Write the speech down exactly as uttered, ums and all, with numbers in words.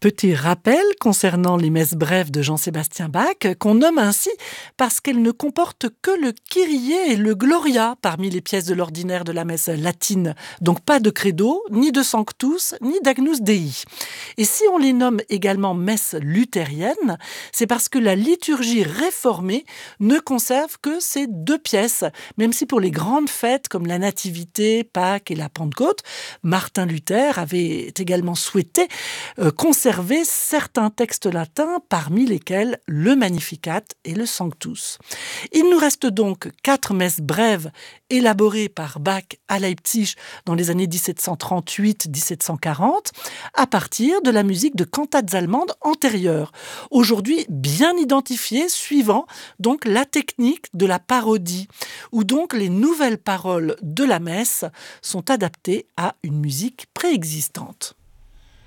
Petit rappel concernant les messes brèves de Jean-Sébastien Bach, qu'on nomme ainsi parce qu'elles ne comportent que le Kyrie et le Gloria parmi les pièces de l'ordinaire de la messe latine. Donc pas de credo, ni de sanctus, ni d'agnus Dei. Et si on les nomme également messes luthériennes, c'est parce que la liturgie réformée ne conserve que ces deux pièces, même si pour les grandes fêtes comme la Nativité, Pâques et la Pentecôte, Martin Luther avait également souhaité euh, conserver certains textes latins, parmi lesquels le Magnificat et le Sanctus. Il nous reste donc quatre messes brèves élaborées par Bach à Leipzig dans les années dix-sept cent trente-huit à dix-sept cent quarante, à partir de la musique de cantates allemandes antérieures, aujourd'hui bien identifiées, suivant donc la technique de la parodie, où donc les nouvelles paroles de la messe sont adaptées à une musique préexistante.